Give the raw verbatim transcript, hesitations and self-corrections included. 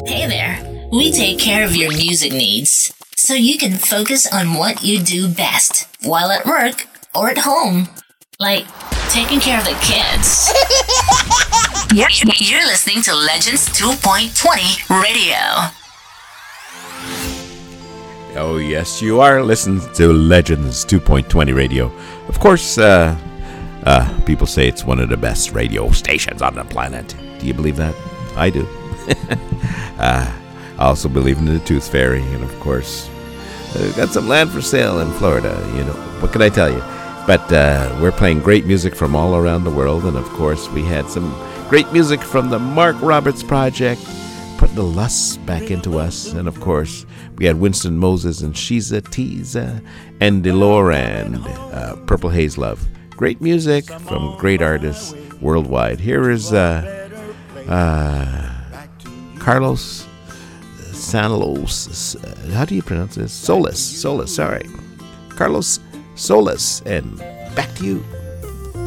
Hey there. We take care of your music needs so you can focus on what you do best while at work or at home, like taking care of the kids. You're, you're listening to Legends two point twenty Radio. Oh, yes, you are listening to Legends two point twenty Radio. Of course, uh, uh, people say it's one of the best radio stations on the planet. Do you believe that? I do. uh, I also believe in the Tooth Fairy, and of course, uh, got some land for sale in Florida. You know, what can I tell you? But uh, we're playing great music from all around the world, and of course, we had some great music from the Mark Roberts Project, putting the lust back into us, and of course, we had Winston Moses and She's a Teaser, and Delore and uh, Purple Haze Love. Great music from great artists worldwide. Here is uh, uh, Carlos Sanos. How do you pronounce this? Solis. Solis, sorry. Carlos Solis. And back to you.